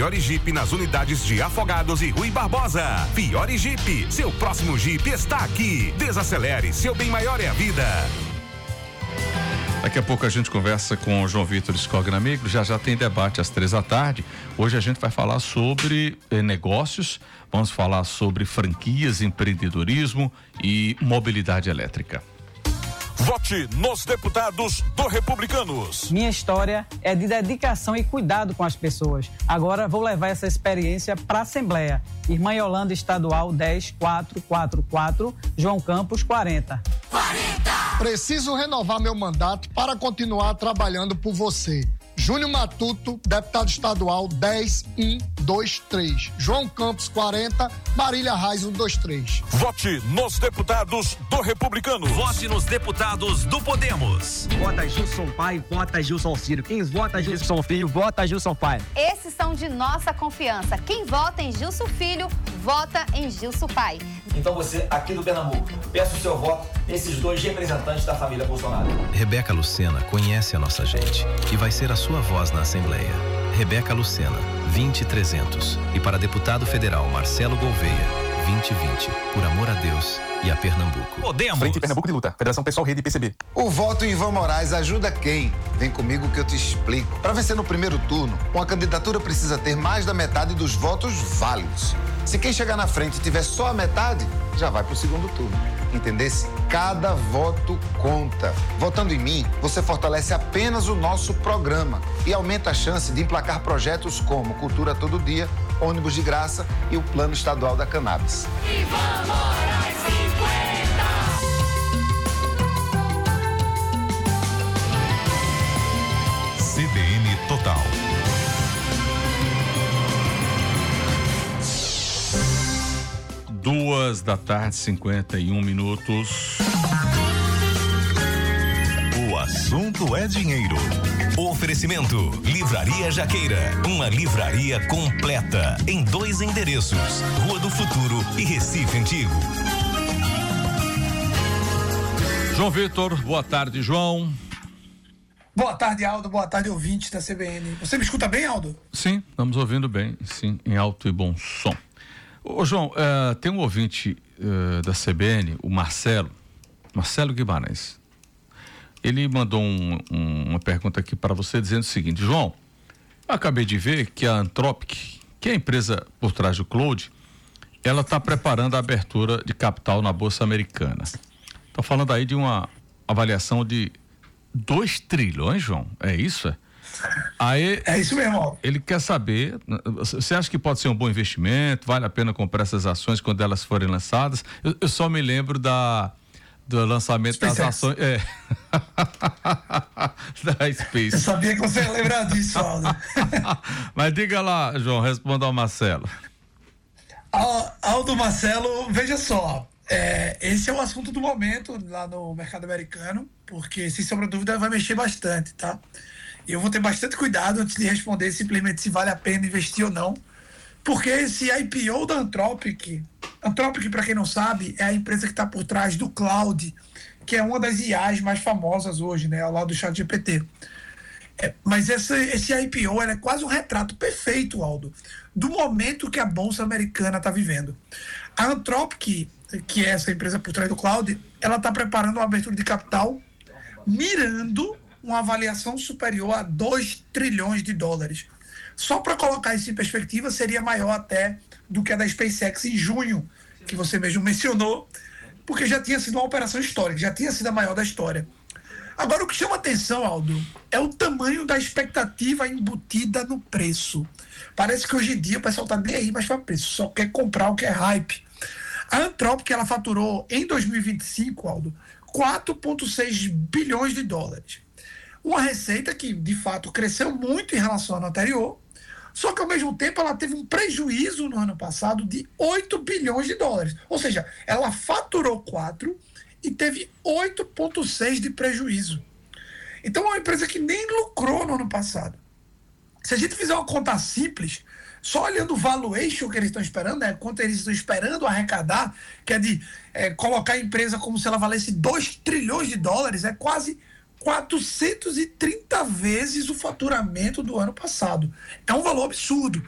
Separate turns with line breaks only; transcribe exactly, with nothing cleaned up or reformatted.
Fiore Jeep nas unidades de Afogados e Rui Barbosa. Fiore Jeep, seu próximo Jeep está aqui. Desacelere, seu bem maior é a vida.
Daqui a pouco a gente conversa com o João Vitor Scognamigo, já já tem debate às três da tarde. Hoje a gente vai falar sobre eh, negócios, vamos falar sobre franquias, empreendedorismo e mobilidade elétrica.
Vote nos deputados do Republicanos.
Minha história é de dedicação e cuidado com as pessoas. Agora vou levar essa experiência para a Assembleia. Irmã Yolanda Estadual dez quatro quatro quatro, João Campos quarenta.
quarenta! Preciso renovar meu mandato para continuar trabalhando por você. Júnior Matuto, deputado estadual dez um dois três. João Campos quarenta, Marília Reis cento e vinte e três.
Vote nos deputados do Republicanos.
Vote nos deputados do Podemos.
Vota Gilson Pai, vota Gilson Ciro. Quem vota Gilson Filho, vota Gilson Pai.
Esses são de nossa confiança. Quem vota em Gilson Filho, vota em Gilson Pai.
Então você, aqui do Pernambuco, peça o seu voto nesses dois representantes da família Bolsonaro.
Rebeca Lucena conhece a nossa gente e vai ser a sua voz na Assembleia. Rebeca Lucena, vinte trezentos. E para deputado federal Marcelo Gouveia, vinte vinte. Por amor a Deus e a Pernambuco.
Podemos.
Frente Pernambuco de Luta. Federação Pessoal Rede P C B.
O voto em Ivan Moraes ajuda quem? Vem comigo que eu te explico. Para vencer no primeiro turno, uma candidatura precisa ter mais da metade dos votos válidos. Se quem chegar na frente tiver só a metade, já vai pro segundo turno. Entendesse? Cada voto conta. Votando em mim, você fortalece apenas o nosso programa e aumenta a chance de emplacar projetos como Cultura Todo Dia, ônibus de graça e o Plano Estadual da Cannabis.
Ivan Moraes cinquenta.
C B N Total.
Duas da tarde, cinquenta e um minutos.
O assunto é dinheiro. Oferecimento: Livraria Jaqueira, uma livraria completa em dois endereços, Rua do Futuro e Recife Antigo.
João Vitor, boa tarde, João.
Boa tarde, Aldo. Boa tarde, ouvintes da C B N. Você me escuta bem, Aldo?
Sim, estamos ouvindo bem, sim, em alto e bom som. Ô, João, uh, tem um ouvinte uh, da C B N, o Marcelo, Marcelo Guimarães. Ele mandou um, um, uma pergunta aqui para você dizendo o seguinte: João, eu acabei de ver que a Anthropic, que é a empresa por trás do Cloud, ela está preparando a abertura de capital na Bolsa Americana. Está falando aí de uma avaliação de dois trilhões, João, é isso? É? Aí,
é isso mesmo.
Ele quer saber, você acha que pode ser um bom investimento? Vale a pena comprar essas ações quando elas forem lançadas? Eu, eu só me lembro da do lançamento SpaceX. Das ações. É. Da Space.
Eu sabia que você ia lembrar disso, Aldo.
Mas diga lá, João, responda ao Marcelo.
Aldo, Marcelo, veja só. É, esse é o assunto do momento lá no mercado americano, porque, sem sombra de dúvida, vai mexer bastante, tá? E eu vou ter bastante cuidado antes de responder simplesmente se vale a pena investir ou não, porque esse I P O da Anthropic, Anthropic, para quem não sabe, é a empresa que está por trás do Cloud, que é uma das I As mais famosas hoje, né, ao lado do ChatGPT. É, mas esse, esse I P O é quase um retrato perfeito, Aldo, do momento que a Bolsa Americana está vivendo. A Anthropic, que é essa empresa por trás do Cloud, ela está preparando uma abertura de capital mirando uma avaliação superior a dois trilhões de dólares. Só para colocar isso em perspectiva, seria maior até do que a da SpaceX em junho, que você mesmo mencionou, porque já tinha sido uma operação histórica, já tinha sido a maior da história. Agora, o que chama atenção, Aldo, é o tamanho da expectativa embutida no preço. Parece que hoje em dia o pessoal está nem aí mais para preço, só quer comprar o que é hype. A Anthropic, ela faturou em dois mil e vinte e cinco, Aldo, quatro vírgula seis bilhões de dólares. Uma receita que, de fato, cresceu muito em relação ao ano anterior, só que, ao mesmo tempo, ela teve um prejuízo no ano passado de oito bilhões de dólares. Ou seja, ela faturou quatro e teve oito vírgula seis de prejuízo. Então, é uma empresa que nem lucrou no ano passado. Se a gente fizer uma conta simples, só olhando o valuation que eles estão esperando, né, quanto eles estão esperando arrecadar, que é de é, colocar a empresa como se ela valesse dois trilhões de dólares, é quase quatrocentas e trinta vezes o faturamento do ano passado. É um valor absurdo.